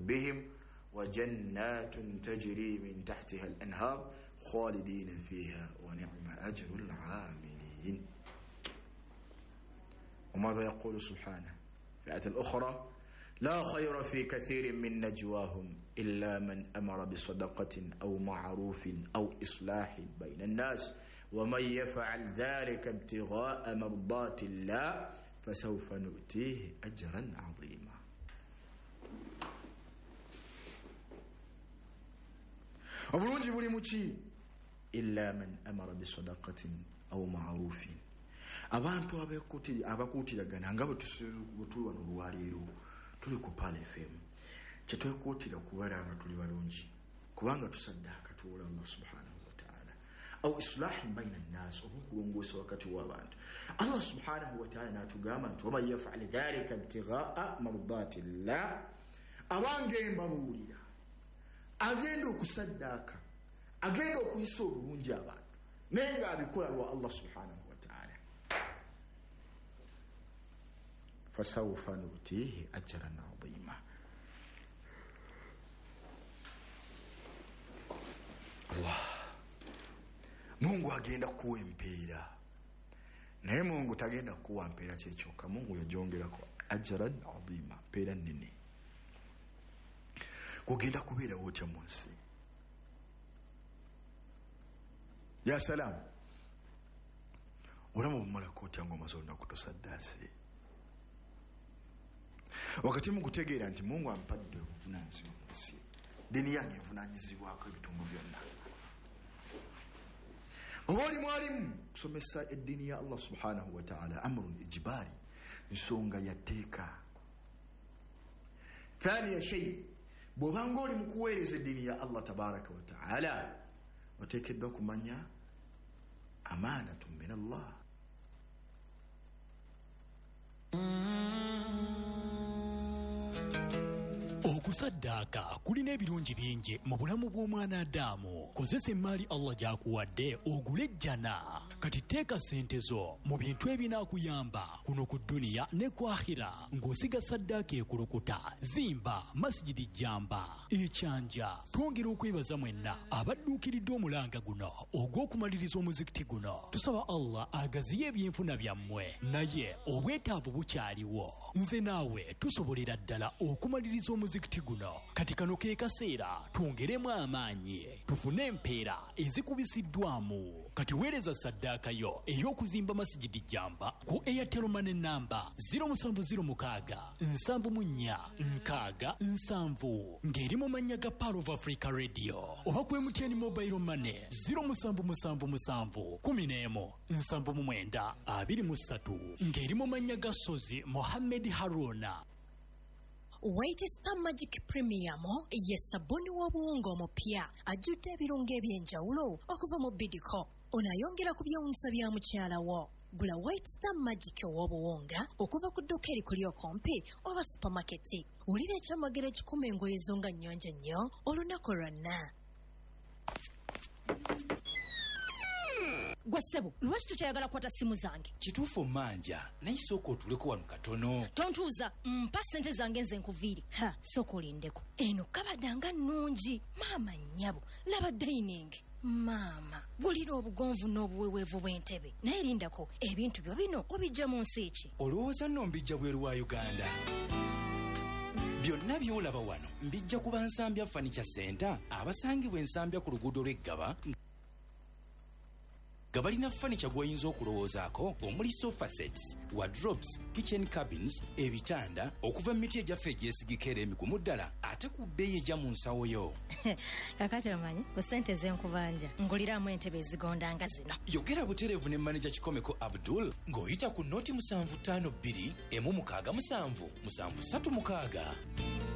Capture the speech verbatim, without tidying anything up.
بهم وجنات تجري من تحتها الأنهار خالدين فيها ونعم أجر العاملين. وماذا يقول سبحانه في الآية الأخرى لا خير في كثير من نجواهم إلا من أمر بصدقة أو معروف أو إصلاح بين الناس ومن يفعل ذلك ابتغاء مرضات الله فسوف نؤتيه أجرا عظيما. obulungi buli muki illa man amara bisadaqatin aw ma'rufin. Abantu abekutiri abakutiragana nga butuli wano lwaleero tuli ku Pal F M kyetwekutira kubalanga tuli balungi kubanga tusaddaaka tuwola Allah subhanahu wa ta'ala aw islahin bayna an-nas okulongoosa wakati w'abantu. Allah subhanahu wa ta'ala natugamba nti waman yaf'al dhalika ibtigha'a mardati llah, abange mbabuulira agenda okusaddaaka agenda okuyisa obulungi abantu naye nga abikola lwa Allah subhanahu wa ta'ala fasawfa nutihi ajran 'azima. Allah Mungu agenda kuwa empeera naye Mungu tagenda kuwa mpeera kyekyoka. Mungu yajongerako ajran 'azima, mpeera nnene. Kugenda kubeera wotya mu nsi ya salam olamu bumulako otya ng'omaze olunaku tosaddaase wakati mu kutegeera nti Mungu ampadde obuvunaanyizibwa mu nsi, dini yange evunaanyizibwako ebitundu byonna. oba oli mwalimu kusomesa eddiini ya Allah subhanahu wa ta'ala amrun ijibari, nsonga yateeka. thaniya shay, bw'obanga oli mu kuweereza eddiini ya Allah tabaraka wa ta'ala oteekeddwa kumanya amaanatun min Allah. Okusaddaaka kulina ebirungi bingi mu bulamu bw'omwana Adamu. Kozesa emmaali Allah gy'akuwadde ogule ejjana. Kati teeka ssente zo mu bintu ebinaakuyamba kuno ku dduniya ne ku akhira ng'osiga saddaaka ekulukuta. Zimba masjidi jjamba ekyanja. Twongera okwebaza mwenna abadduukiridde omulanga guno ogw'okumaliriza omuzikiti guno. Tusaba Allah agaziye ebyenfuna byammwe, naye obwetaavu bukyaliwo. Nze naawe tusobolera ddala okumaliriza omuzikiti guno. Kati kano ke kaseera twongeremu amaanyi tufune empeera ezikubisiddwamu. Kati weereza saddaaka yo ey'okuzimba masjidi jjamba ku Airtel Money namba zero seven zero six seven nine nkaaga nsanvu ng'eri mu mannya ga Power of Africa Radio, oba ku M T N Mobile Money zero seven seven seven one zero seven nine two three ng'eri mu mannya ga Sozi Mohammed Haruna. White Star Magic Premium ye sabuni w'obuwunga omupya ajjudde ebirungo eby'enjawulo okuva mu Bidco. Onayongera ku byawunsa bya mukyala wo. Gula White Star Magic w'obuwunga okuva ku dduuka erikuli okumpi oba supermarket. Wulira ekyamagero ekikuma engoye zo nga nnyonjo nnyo olunaku lwonna. Gwe ssebo, lwaki tukyayagala kukwata simu zange? Kituufu manja, naye sooka otuleko wano katono. Tontuuza, mpa ssente zange nze nkuviire. Ha, sooka olindeko. Eno kabadanga nnungi. Maama nnyabo, laba dining. Maama, bulira obugonvu n'obuweweevu bw'entebe. Naye lindako, ebintu byo bino obijja mu nsi ki? Olowooza nno mbijja bweru wa Uganda? Byonna by'olaba wano mbijja kuba Nsambya Furniture Center abasangibwa Ensambya ku luguudo lw'Eggaba. Gabalina furniture gw'oyinza okulowoozaako omuli sofa sets, wardrobes, kitchen cabins, ebitanda okuva mu miti egyaffe egyesigikera emigumu ddala ate ku bbeeyi ejja mu nsawo yo. Kakati omanyi ku ssente z'enkubanja nguliramu entebe ezigondanga zino. Yogera butereevu ne manager Kikomeko Abdul ng'oyita ku noti musanvu ttaano bbiri emu mukaaga musanvu musanvu ssatu mukaaga.